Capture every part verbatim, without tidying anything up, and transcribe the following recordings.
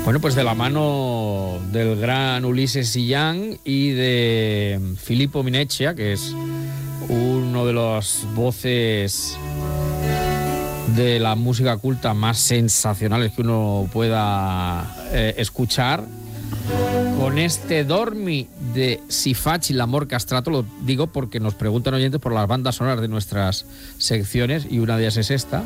Bueno, pues de la mano del gran Ulises Sillán y de Filippo Mineccia, que es uno de las voces de la música culta más sensacionales que uno pueda eh, escuchar, con este Dormi de Si Faci l'amor castrato. Lo digo porque nos preguntan oyentes por las bandas sonoras de nuestras secciones y una de ellas es esta.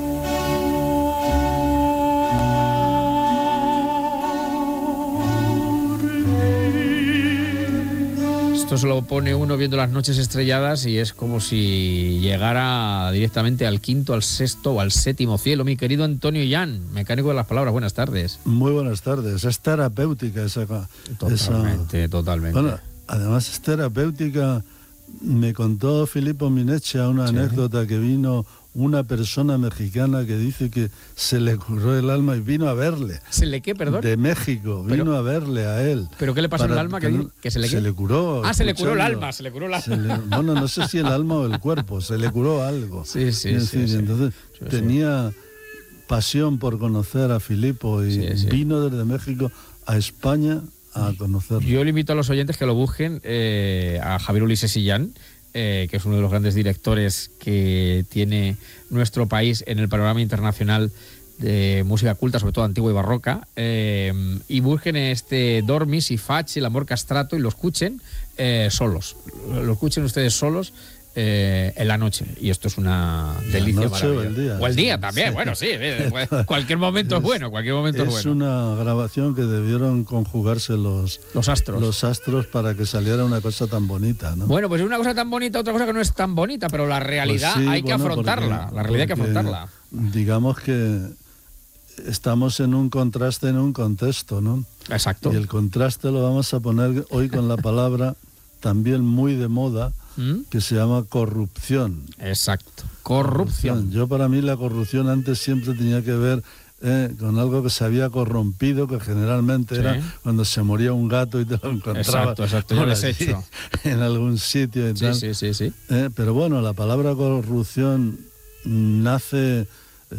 Esto se lo pone uno viendo las noches estrelladas y es como si llegara directamente al quinto, al sexto o al séptimo cielo. Mi querido Antonio Jan, mecánico de las palabras, buenas tardes. Muy buenas tardes. Es terapéutica esa... Totalmente, esa... totalmente. Bueno, además es terapéutica. Me contó Filippo Mineccia una sí. anécdota que vino una persona mexicana que dice que se le curó el alma y vino a verle. ¿Se le qué, perdón? De México, vino pero, a verle a él. ¿Pero qué le pasó al alma? Que, que, que se le se le curó. Ah, se le curó el alma, se le curó el alma. Le, bueno, no sé si el alma o el cuerpo, se le curó algo. Sí, sí, es sí. decir, sí. Entonces sí, tenía sí. pasión por conocer a Filippo y sí, sí. vino desde México a España a conocerlo. Yo le invito a los oyentes que lo busquen, eh, a Javier Ulises Sillán, Eh, que es uno de los grandes directores que tiene nuestro país en el panorama internacional de música culta, sobre todo antigua y barroca, eh, y busquen este Dormi, Si Faci l'amor castrato y lo escuchen eh, solos, lo escuchen ustedes solos eh, en la noche, y esto es una delicia maravillosa. O el día, o el día sí, también, sí. bueno, sí, eh, cualquier momento es, es bueno, cualquier momento es, es bueno. Es una grabación que debieron conjugarse los, los astros. Los astros para que saliera una cosa tan bonita, ¿no? Bueno, pues es una cosa tan bonita, otra cosa que no es tan bonita, pero la realidad pues sí, hay que bueno, afrontarla, porque, la realidad hay que afrontarla. Digamos que estamos en un contraste, en un contexto, ¿no? Exacto. Y el contraste lo vamos a poner hoy con la palabra también muy de moda, ¿Mm? que se llama corrupción. Exacto, corrupción. corrupción. Yo para mí la corrupción antes siempre tenía que ver eh, con algo que se había corrompido, que generalmente sí. era cuando se moría un gato y te lo encontrabas exacto, exacto. Yo les he hecho. en algún sitio y sí, tal. Sí, sí, sí. Eh, pero bueno, la palabra corrupción nace eh,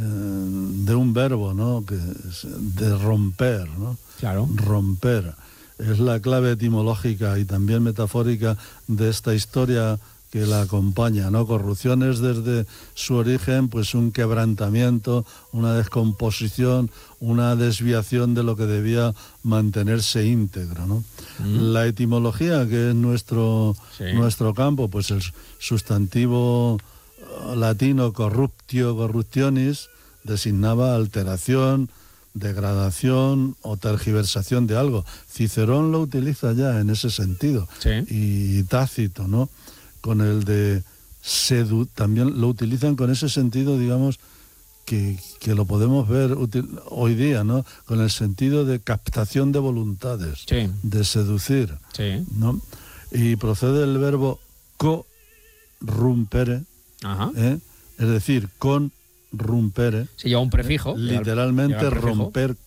de un verbo, ¿no? Que es de romper, ¿no? Claro. Romper. Es la clave etimológica y también metafórica de esta historia que la acompaña, ¿no? Corrupción es desde su origen pues un quebrantamiento, una descomposición, una desviación de lo que debía mantenerse íntegro, ¿no? Mm. La etimología, que es nuestro, sí. nuestro campo, pues el sustantivo latino corruptio, corruptionis, designaba alteración, degradación o tergiversación de algo. Cicerón lo utiliza ya en ese sentido. Sí. Y Tácito, ¿no? Con el de sedu... también lo utilizan con ese sentido, digamos, que, que lo podemos ver util... hoy día, ¿no? Con el sentido de captación de voluntades, sí. de seducir, sí. ¿no? Y procede el verbo corrumpere, Ajá. ¿eh? Es decir, con rumpere. Se lleva un prefijo. Literalmente prefijo. romper